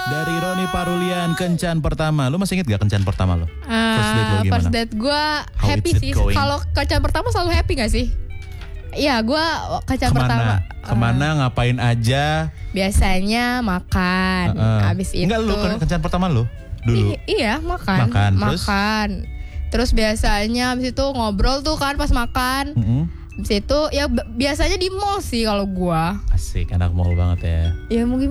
Dari Roni Parulian, kencan pertama. Lu masih inget gak kencan pertama lu? First date lu gimana? First date gue happy is it sih. going? Kalau kencan pertama selalu happy gak sih? Iya, gue kencan pertama. Kemana, ngapain aja? Biasanya makan. Abis itu. Enggak, lu kencan pertama lu? Dulu? Iya, makan. Terus? Terus biasanya abis itu ngobrol tuh kan pas makan. Abis itu ya biasanya di mall sih kalau gue. Asik, anak mall banget ya. Ya mungkin